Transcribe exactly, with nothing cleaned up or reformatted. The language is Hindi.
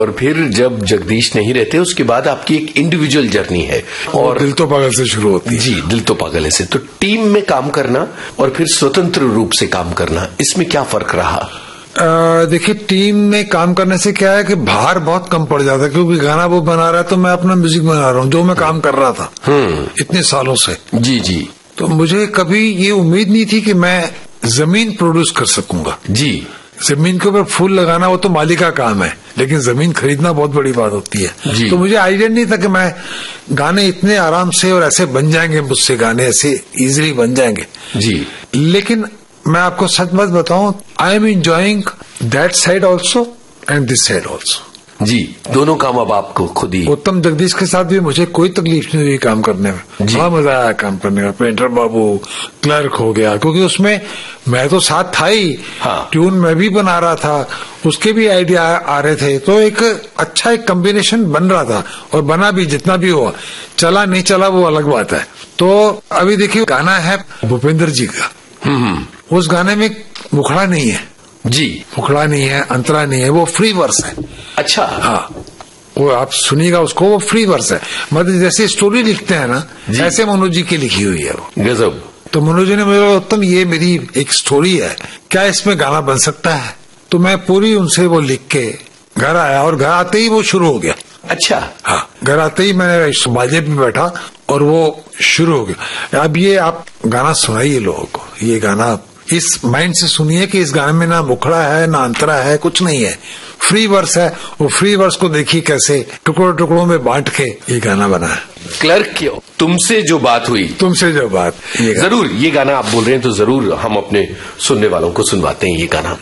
और फिर जब जगदीश नहीं रहते उसके बाद आपकी एक इंडिविजुअल जर्नी है और दिल तो पागल से शुरू होती है। जी, दिल तो पागल से। तो टीम में काम करना और फिर स्वतंत्र रूप से काम करना, इसमें क्या फर्क रहा? देखिए, टीम में काम करने से क्या है कि भार बहुत कम पड़ जाता है, क्योंकि गाना वो बना रहा है तो मैं अपना म्यूजिक बना रहा हूँ जो मैं काम कर रहा था इतने सालों से। जी जी। तो मुझे कभी ये उम्मीद नहीं थी कि मैं जमीन प्रोड्यूस कर सकूंगा। जी। जमीन के ऊपर फूल लगाना वो तो माली का काम है, लेकिन जमीन खरीदना बहुत बड़ी बात होती है। जी। तो मुझे आइडिया नहीं था कि मैं गाने इतने आराम से और ऐसे बन जाएंगे, मुझसे गाने ऐसे इजीली बन जाएंगे। जी। लेकिन मैं आपको सच बात बताऊं, I am enjoying that side also and this side also. जी, दोनों काम अब आपको खुद ही। उत्तम जगदीश के साथ भी मुझे कोई तकलीफ नहीं हुई काम करने में, बड़ा मजा आया काम करने में। पेंटर बाबू, क्लर्क हो गया, क्योंकि उसमें मैं तो साथ था ही। हाँ। ट्यून मैं भी बना रहा था, उसके भी आइडिया आ रहे थे, तो एक अच्छा एक कॉम्बिनेशन बन रहा था और बना भी, जितना भी हुआ। चला नहीं चला वो अलग बात है। तो अभी देखिए, गाना है भूपेंद्र जी का, उस गाने में मुखड़ा नहीं है। जी। मुखड़ा नहीं है, अंतरा नहीं है, वो फ्री वर्स है। अच्छा। हाँ, वो आप सुनिएगा उसको, वो फ्री वर्स है। मतलब जैसे स्टोरी लिखते हैं ना, ऐसे मनोज जी की लिखी हुई है वो। गजब। तो मनोज जी ने मुझे बोला, उत्तम ये मेरी एक स्टोरी है, क्या इसमें गाना बन सकता है? तो मैं पूरी उनसे वो लिख के घर आया और घर आते ही वो शुरू हो गया। अच्छा। हाँ, घर आते ही मैंने बाजे पे बैठा और वो शुरू हो गया। अब ये आप गाना सुनाइए लोगों को, ये गाना इस माइंड से सुनिए कि इस गाने में ना मुखड़ा है ना अंतरा है, कुछ नहीं है, फ्री वर्स है। वो फ्री वर्स को देखिए कैसे टुकड़ों टुकड़ों में बांट के ये गाना बना है। क्लर्क क्यों? तुमसे जो बात हुई, तुमसे जो बात, ये जरूर ये गाना आप बोल रहे हैं तो जरूर हम अपने सुनने वालों को सुनवाते हैं ये गाना।